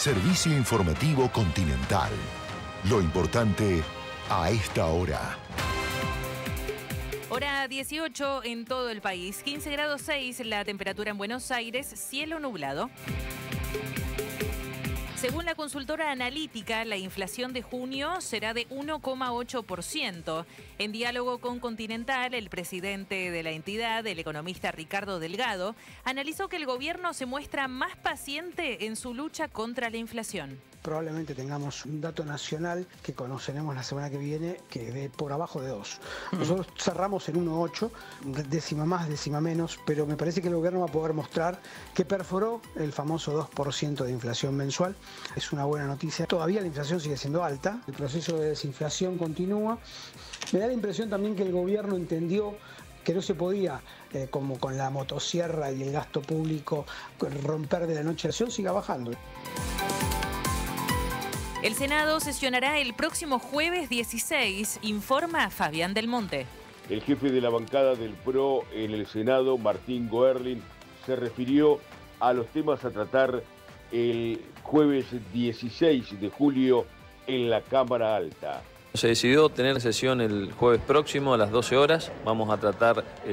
Servicio informativo Continental. Lo importante a esta hora. Hora 18 en todo el país. 15 grados 6 la temperatura en Buenos Aires, cielo nublado. Según la consultora analítica, la inflación de junio será de 1,8%. En diálogo con Continental, el presidente de la entidad, el economista Ricardo Delgado, analizó que el gobierno se muestra más paciente en su lucha contra la inflación. Probablemente tengamos un dato nacional que conoceremos la semana que viene que de por abajo de 2. Nosotros cerramos en 1,8, décima más, décima menos, pero me parece que el gobierno va a poder mostrar que perforó el famoso 2% de inflación mensual. Es una buena noticia. Todavía la inflación sigue siendo alta, el proceso de desinflación continúa. Me da la impresión también que el gobierno entendió que no se podía, como con la motosierra y el gasto público, romper de la noche a la inflación, siga bajando. El Senado sesionará el próximo jueves 16, informa Fabián Del Monte. El jefe de la bancada del PRO en el Senado, Martín Goerlin, se refirió a los temas a tratar el jueves 16 de julio en la Cámara Alta. Se decidió tener sesión el jueves próximo a las 12 horas. Vamos a tratar